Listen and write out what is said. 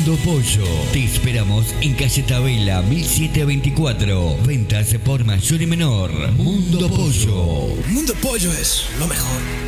Mundo Pollo. Te esperamos en calle Tabela 1724. Ventas por mayor y menor. Mundo Pollo. Mundo Pollo es lo mejor.